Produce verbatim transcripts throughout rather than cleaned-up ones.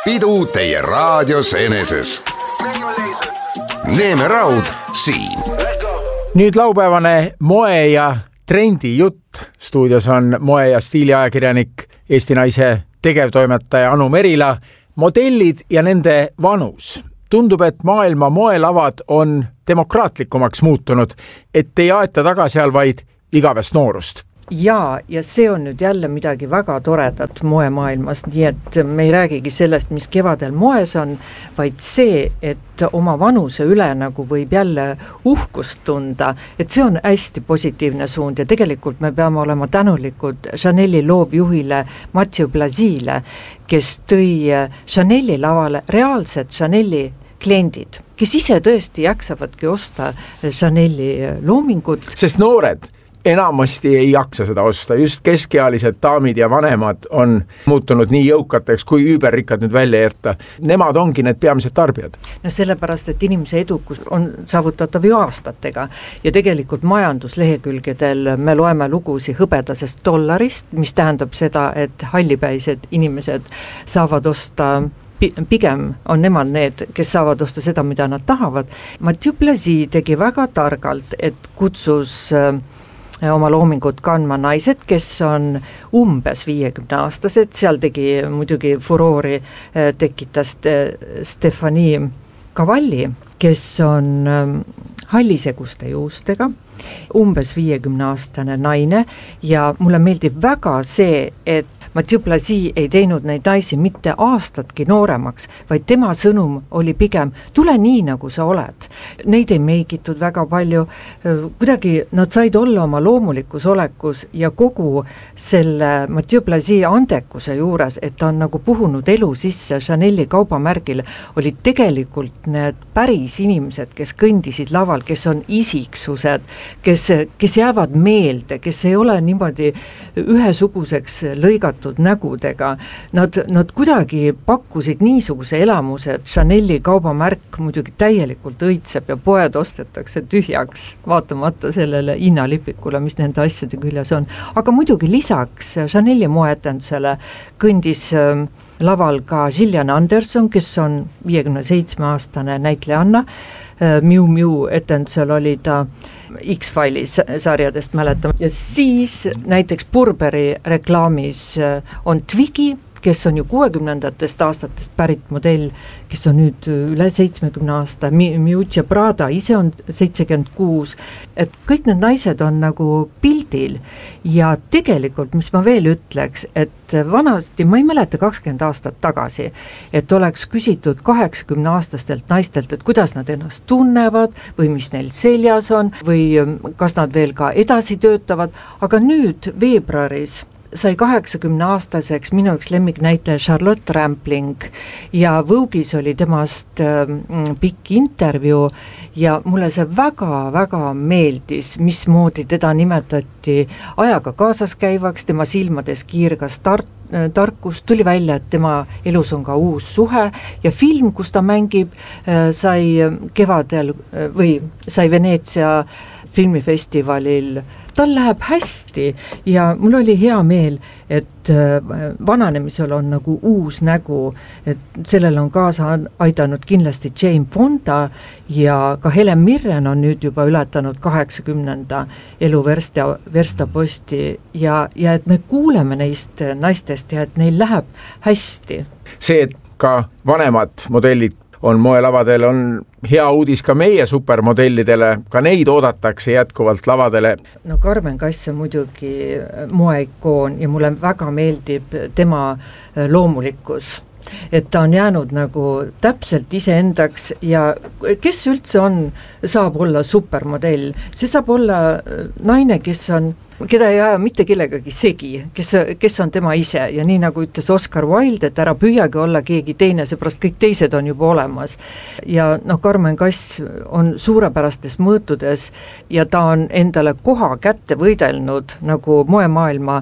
pidu teie raadios eneses. Neeme Raud siin. Nüüd laupäevane moe ja trendi jutt. Stuudios on moe- ja stiiliajakirjanik Eesti Naise tegevtoimetaja Anu Merila. Modellid ja nende vanus. Tundub, et maailma moelavad on demokraatlikumaks muutunud, et ei aeta taga seal vaid igavest noorust. Ja, ja see on nüüd jälle midagi väga toredat moemaailmas, nii et me ei räägigi sellest, mis kevadel moes on, vaid see, et oma vanuse üle nagu võib jälle uhkust tunda, et see on hästi positiivne suund ja tegelikult me peame olema tänulikud Chanel'i loovjuhile Mathieu Blazy'le, kes tõi Chanel'i lavale reaalsed Chanel'i kliendid, kes ise tõesti jaksavadki osta Chanel'i loomingut. Sest noored enamasti ei jaksa seda osta, just keskealised daamid ja vanemad on muutunud nii jõukateks, kui üüberrikkad nüüd välja jätta. Nemad ongi need peamised tarbijad. No sellepärast, et inimese edukus on saavutatav ju aastatega ja tegelikult majanduslehekülgedel me loeme lugusi hõbedasest dollarist, mis tähendab seda, et hallipäised inimesed saavad osta, pigem on nemad need, kes saavad osta seda, mida nad tahavad. Mathieu Blazy tegi väga targalt, et kutsus oma loomingut kandma naised, kes on umbes viiekümne aastased, seal tegi muidugi furoori, tekitas Stefani Cavalli, kes on halliseguste juustega, umbes viiekümne aastane naine ja mulle meeldib väga see, et Mathieu Blazy ei teinud neid naisi mitte aastatki nooremaks, vaid tema sõnum oli pigem, tule nii, nagu sa oled. Neid ei meigitud väga palju, kuidagi nad said olla oma loomulikus olekus ja kogu selle Mathieu Blazy andekuse juures, et ta on nagu puhunud elu sisse Chanel'i kaubamärgile, olid tegelikult need päris inimesed, kes kõndisid laval, kes on isiksused, kes, kes jäävad meelde, kes ei ole niimoodi ühesuguseks lõigatud nägudega. Nad, nad kuidagi pakkusid niisuguse elamuse, et Chanel'i kaubamärk muidugi täielikult õitseb ja poed ostetakse tühjaks, vaatamata sellele hinnalipikule, mis nende asjade küljes on. Aga muidugi lisaks Chanel'i moeetendusele kõndis laval ka Gillian Anderson, kes on viiekümne seitsme aastane näitlejanna. Miu Miu etendusel oli ta X-Files sarjadest mäletan. Ja siis näiteks Burberry reklaamis on Twiggy, kes on ju kuuekümnendatest aastatest pärit modell, kes on nüüd üle seitsmekümne aasta, Miuccia Prada ise on seitsekümmend kuus, et kõik need naised on nagu pildil ja tegelikult, mis ma veel ütleks, et vanasti, ma ei mäleta kakskümmend aastat tagasi, et oleks küsitud kaheksakümne aastastelt naistelt, et kuidas nad ennast tunnevad või mis neil seljas on või kas nad veel ka edasi töötavad, aga nüüd veebruaris sai kaheksakümne aastaseks minu üks lemmiknäitleja Charlotte Rampling ja Vogue'is oli temast mm, pikk intervjuu ja mulle see väga-väga meeldis, mismoodi teda nimetati ajaga kaasas käivaks, tema silmades kiirgas tar- tarkus, tuli välja, et tema elus on ka uus suhe ja film, kus ta mängib, sai kevadel või sai Veneetsia filmifestivalil, tal läheb hästi ja mul oli hea meel, et vananemisel on nagu uus nägu, et sellel on kaasa aidanud kindlasti Jane Fonda ja ka Helen Mirren on nüüd juba ületanud kaheksakümnenda elu versta, verstaposti ja, ja et me kuuleme neist naistest ja et neil läheb hästi. See, et ka vanemad modellid on moelavadel, on hea uudis ka meie supermodellidele, ka neid oodatakse jätkuvalt lavadele. No Carmen Kass on muidugi moeikoon ja mulle väga meeldib tema loomulikkus, et ta on jäänud nagu täpselt iseendaks ja kes üldse on, saab olla supermodell, see saab olla naine, kes on keda ei aja mitte kellegagi segi, kes, kes on tema ise ja nii nagu ütles Oscar Wilde, et ära püüagi olla keegi teine, seepärast kõik teised on juba olemas ja noh, Carmen Kass on suurepärastes mõõtudes ja ta on endale koha kätte võidelnud nagu moemaailma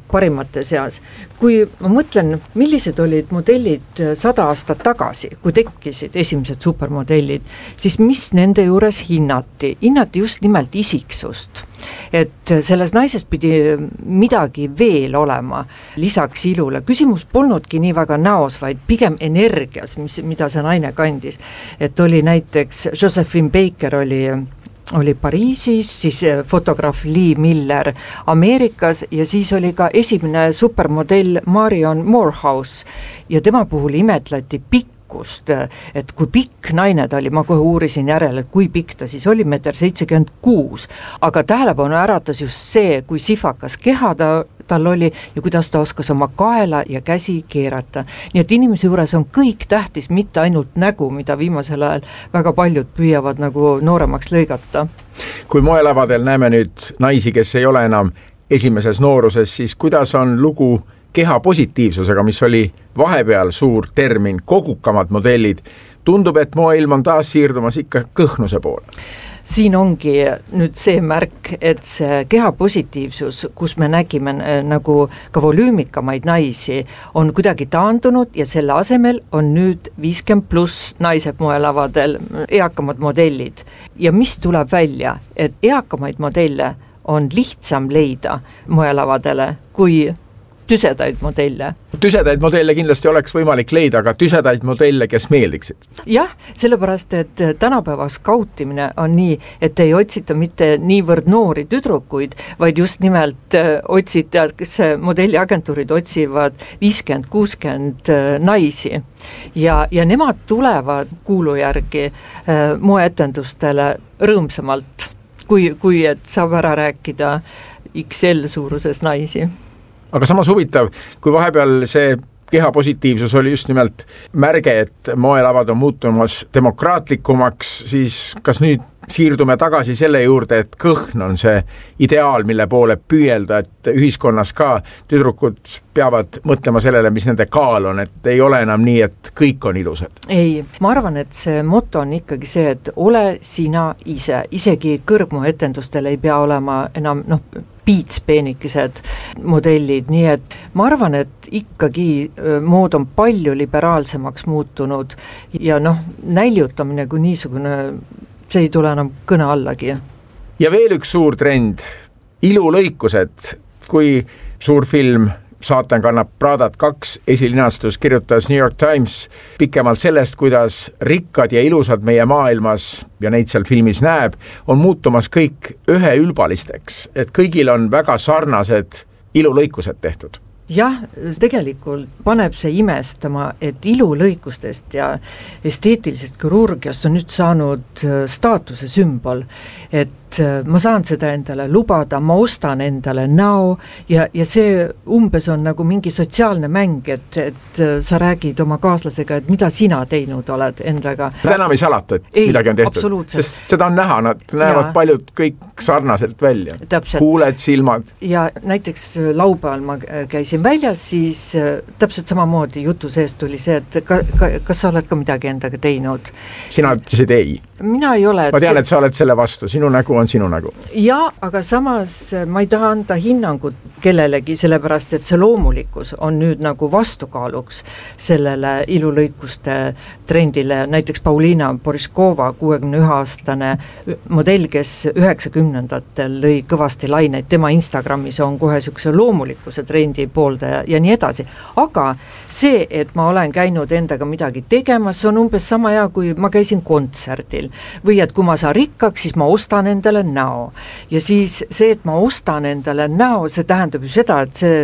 parimate seas. Kui ma mõtlen, millised olid modellid sada aastat tagasi, kui tekkisid esimesed supermodellid, siis mis nende juures hinnati? Hinnati just nimelt isiksust. Et selles naises pidi midagi veel olema lisaks ilule. Küsimus polnudki nii väga näos, vaid pigem energias, mis, mida see naine kandis. Et oli näiteks Josephine Baker oli oli Pariisis, siis fotograaf Lee Miller Ameerikas ja siis oli ka esimene supermodell Marion Morehouse ja tema puhul imetleti pikkust, et kui pikk naine ta oli, ma kohe uurisin järele, et kui pikk ta siis oli, meeter seitsekümmend kuus, aga tähelepanu äratas just see, kui sifakas keha ta tal oli ja kuidas ta oskas oma kaela ja käsi keerata. Nii et inimese juures on kõik tähtis, mitte ainult nägu, mida viimasel ajal väga paljud püüavad nagu nooremaks lõigata. Kui moelavadel näeme nüüd naisi, kes ei ole enam esimeses nooruses, siis kuidas on lugu keha positiivsusega, mis oli vahepeal suur termin, kogukamad modellid? Tundub, et moeilm on taas siirdumas ikka kõhnuse poole. Siin ongi nüüd see märk, et see keha positiivsus, kus me nägime nagu ka volüümikamaid naisi, on kuidagi taandunud ja selle asemel on nüüd viiskümmend pluss naised moelavadel, eakamad modellid. Ja mis tuleb välja, et eakamaid modelle on lihtsam leida moelavadele kui tüsedaid modelle. Tüsedaid modelle kindlasti oleks võimalik leida, aga tüsedaid modelle, kes meeldiksid? Jah, sellepärast, et tänapäeva skautimine on nii, et ei otsita mitte niivõrd noori tüdrukuid, vaid just nimelt otsita, kes modelliagentuurid otsivad viiskümmend kuuskümmend naisi. Ja, ja nemad tulevad kuulu järgi äh, moeetendustele rõõmsamalt, kui, kui et saab ära rääkida X L suuruses naisi. Aga samas huvitav, kui vahepeal see keha positiivsus oli just nimelt märge, et moelavad on muutumas demokraatlikumaks, siis kas nüüd siirdume tagasi selle juurde, et kõhn on see ideaal, mille poole püüelda, et ühiskonnas ka tüdrukud peavad mõtlema sellele, mis nende kaal on, et ei ole enam nii, et kõik on ilusad? Ei, ma arvan, et see motto on ikkagi see, et ole sina ise, isegi kõrgmoetendustel ei pea olema enam, noh, piitspeenikesed modellid, nii et ma arvan, et ikkagi mood on palju liberaalsemaks muutunud ja noh, näljutamine kui niisugune, see ei tule enam kõne allagi. Ja veel üks suur trend, ilulõikused, kui suur film Saatan kannab Pradat kaks esilinastus kirjutas New York Times pikemalt sellest, kuidas rikkad ja ilusad meie maailmas, ja neid seal filmis näeb, on muutumas kõik üheülbalisteks, et kõigil on väga sarnased ilulõikused tehtud. Jah, tegelikult paneb see imestama, et ilulõikustest ja esteetilisest kirurgiast on nüüd saanud staatuse sümbol, et ma saan seda endale lubada, ma ostan endale näo ja, ja see umbes on nagu mingi sotsiaalne mäng, et, et sa räägid oma kaaslasega, et mida sina teinud oled endaga. Enam ei salata, et ei, midagi on tehtud, sest seda on näha, nad näevad ja. Paljud kõik sarnaselt välja. Täpselt. Huuled, silmad. Ja näiteks laupäeval ma käisin väljas, siis täpselt samamoodi jutu seest tuli see, et ka, ka, kas sa oled ka midagi endaga teinud? Sina ütlesid ei. Mina ei ole. Ma tean, see... et sa oled selle vastu, sinu nägu on sinu nägu. Ja, aga samas ma ei taha anda hinnangut kellelegi, sellepärast, et see loomulikkus on nüüd nagu vastukaaluks sellele ilulõikuste trendile. Näiteks Pauliina Boriskova, kuuekümne ühe aastane modell, kes üheksakümnendatel lõi kõvasti laineid, tema Instagramis on kohe sükse loomulikkuse trendi pooldaja ja nii edasi. Aga see, et ma olen käinud endaga midagi tegemas, on umbes sama hea, kui ma käisin kontserdil. Või et kui ma saan rikkaks, siis ma ostan endale näo. Ja siis see, et ma ostan endale näo, see tähendab ju seda, et see,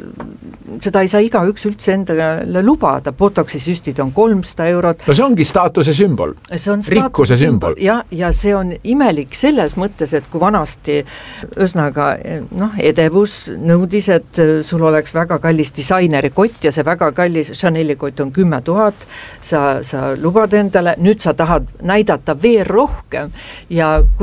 seda ei saa igaüks üldse endale lubada. Botoxi süstid on kolmsada eurot. No see ongi staatuse sümbol, rikkuse sümbol. Ja, ja see on imelik selles mõttes, et kui vanasti ühesõnaga, noh, edevus nõudis, et sul oleks väga kallis disaineri kott ja see väga kallis Chanel'i kott on kümme tuhat, sa, sa lubad endale, nüüd sa tahad näidata veel rohkem ja kui naised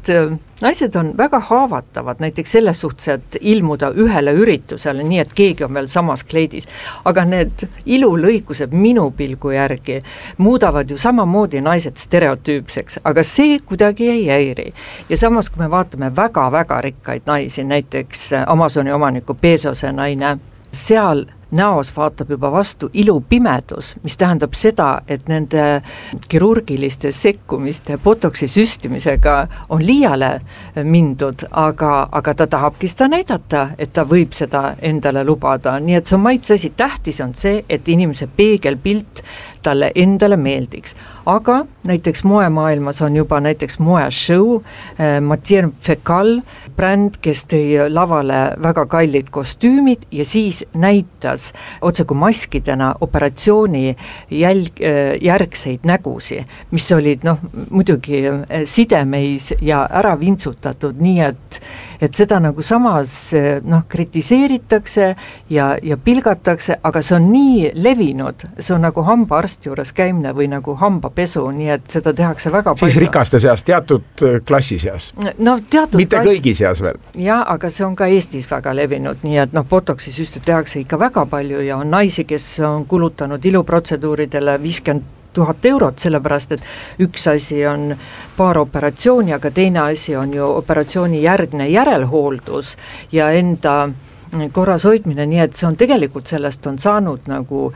naised, naised on väga haavatavad näiteks selles suhtes, et ilmuda ühele üritusele, nii et keegi on veel samas kleidis. Aga need ilulõikused minu pilgu järgi muudavad ju samamoodi naised stereotüüpseks, aga see kuidagi ei häiri. Ja samas, kui me vaatame väga-väga rikkaid naisi, näiteks Amazoni omaniku Bezose naine, seal näos vaatab juba vastu ilupimedus, mis tähendab seda, et nende kirurgiliste sekkumiste, botoksi süstimisega on liiale mindud, aga, aga ta tahabki seda näidata, et ta võib seda endale lubada. Nii et see on maitsesi. Tähtis on see, et inimese peegelpilt talle endale meeldiks. Aga näiteks moemaailmas on juba näiteks moeshow, Matière Fecal bränd, kes tõi lavale väga kallid kostüümid ja siis näitas otse kui maskidena operatsiooni jälg, järgseid nägusi, mis olid noh, muidugi sidemeis ja ära vintsutatud, nii et et seda nagu samas noh, kritiseeritakse ja, ja pilgatakse, aga see on nii levinud, see on nagu hambaarsti juures käimine või nagu hambapesu, nii et seda tehakse väga siis palju. Siis rikaste seas, teatud klassi seas? No, teatud mitte ka... kõigi seas veel? Jaa, aga see on ka Eestis väga levinud, nii et noh, botoksi süste tehakse ikka väga palju ja on naisi, kes on kulutanud iluprotseduuridele viiskümmend tuhat eurot, sellepärast, et üks asi on paar operatsiooni, aga teine asi on ju operatsiooni järgne järelhooldus ja enda korras hoidmine, nii et see on tegelikult sellest on saanud nagu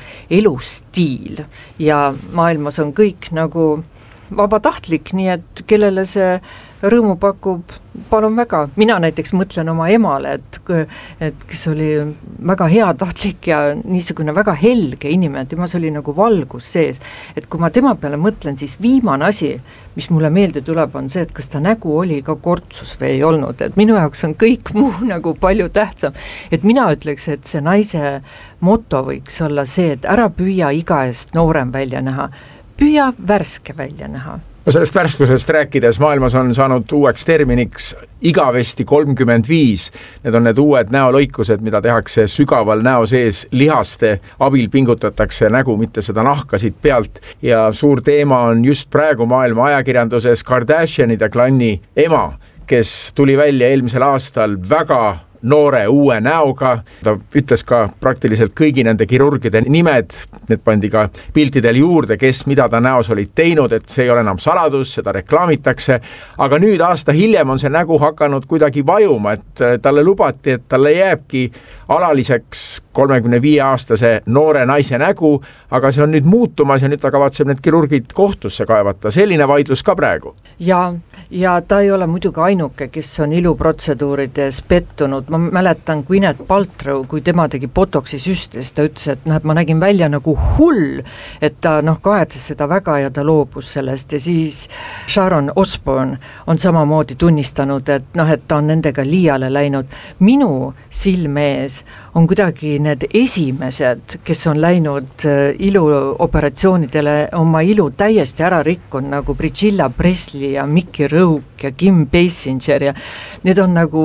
elustiil ja maailmas on kõik nagu vabatahtlik, nii et kellele see rõõmu pakub, palun väga. Mina näiteks mõtlen oma emale, et, et kes oli väga heatahtlik ja niisugune väga helge inimene, temas oli nagu valgus sees. Et kui ma tema peale mõtlen, siis viimane asi, mis mulle meelde tuleb, on see, et kas ta nägu oli ka kortsus või ei olnud. Et minu jaoks on kõik muu nagu palju tähtsam. Et mina ütleks, et see naise moto võiks olla see, et ära püüa iga eest noorem välja näha, püüa värske välja näha. No sellest värskusest rääkides maailmas on saanud uueks terminiks igavesti kolmkümmend viis. Need on need uued näolõikused, mida tehakse sügaval näo sees, lihaste abil pingutatakse nägu, mitte seda nahka siit pealt. Ja suur teema on just praegu maailma ajakirjanduses Kardashianide klanni ema, kes tuli välja eelmisel aastal väga noore uue näoga. Ta ütles ka praktiliselt kõigi nende kirurgide nimed, need pandi ka piltidel juurde, kes mida ta näos olid teinud, et see ei ole enam saladus, seda reklaamitakse. Aga nüüd aasta hiljem on see nägu hakanud kuidagi vajuma, et talle lubati, et talle jääbki alaliseks kolmekümne viie aastase noore naise nägu, aga see on nüüd muutumas ja nüüd ta kavatseb need kirurgid kohtusse kaevata. Selline vaidlus ka praegu. Ja, ja ta ei ole muidugi ainuke, kes on iluprotseduurides pettunud. Ma mäletan Gwyneth Paltrow, kui tema tegi botoksi süstes, ta ütles, et, noh, et ma nägin välja nagu hull, et ta noh, kahetses seda väga ja ta loobus sellest ja siis Sharon Osbourne on samamoodi tunnistanud, et noh, et ta on nendega liiale läinud. Minu silmees on kuidagi need esimesed, kes on läinud iluoperatsioonidele oma ilu täiesti ära rikkunud, nagu Priscilla Presley ja Mickey Rourke ja Kim Basinger ja need on nagu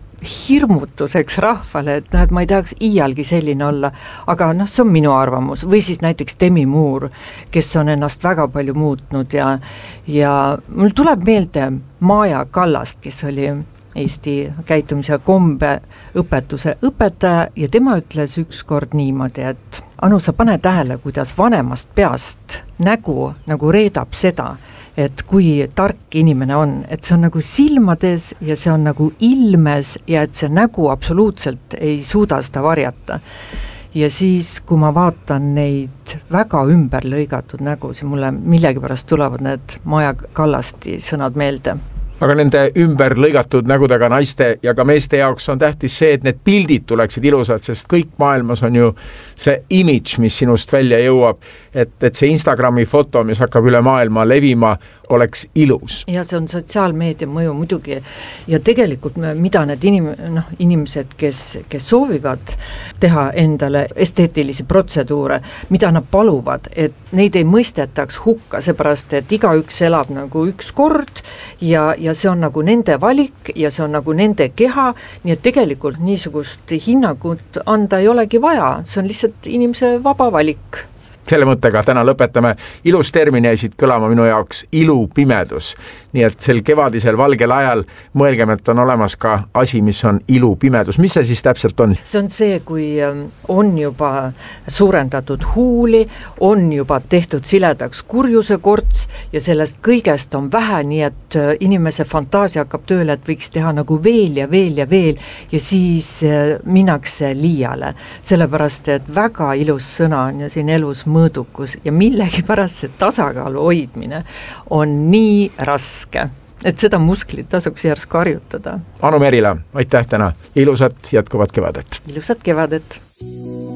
hirmutuseks rahvale, et, et ma ei tahaks iialgi selline olla, aga noh, see on minu arvamus. Või siis näiteks Demi Moore, kes on ennast väga palju muutnud ja, ja mul tuleb meelde Maja Kallast, kes oli Eesti käitumise ja kombe õpetuse õpetaja ja tema ütles ükskord niimoodi, et Anu, sa pane tähele, kuidas vanemast peast nägu nagu reedab seda, et kui tark inimene on, et see on nagu silmades ja see on nagu ilmes ja et see nägu absoluutselt ei suuda seda varjata. Ja siis, kui ma vaatan neid väga ümber lõigatud nägu, siis mulle millegipärast tulevad need Maja Kallasti sõnad meelde. Aga nende ümber lõigatud nägudega naiste ja ka meeste jaoks on tähtis see, et need pildid tuleksid ilusad, sest kõik maailmas on ju see image, mis sinust välja jõuab, et, et see Instagrami foto, mis hakkab üle maailma levima, oleks ilus. Ja see on sotsiaalmeedia mõju muidugi ja tegelikult mida need inim, noh, inimesed, kes, kes soovivad teha endale esteetilisi protseduure, mida nad paluvad, et neid ei mõistetaks hukka, seepärast, et igaüks elab nagu üks kord ja, ja see on nagu nende valik ja see on nagu nende keha, nii et tegelikult niisugust hinnangut anda ei olegi vaja, see on lihtsalt inimese vaba valik. Selle mõttega täna lõpetame. Ilus termin jäisid kõlama minu jaoks ilupimedus. nii et sel kevadisel valgel ajal mõelgem, et on olemas ka asi, mis on ilu pimedus. Mis see siis täpselt on? See on see, kui on juba suurendatud huuli, on juba tehtud siledaks kurjuse korts ja sellest kõigest on vähe, nii et inimese fantaasia hakkab tööle, et võiks teha nagu veel ja veel ja veel ja siis minnakse liiale. Sellepärast, et väga ilus sõna on ja siin elus mõõdukus ja millegipärast see tasakaalu hoidmine on nii raske, et seda musklit tasuks järsku harjutada. Anu Merila, aitäh täna. Ilusat jätkuvat kevadet. Ilusat kevadet.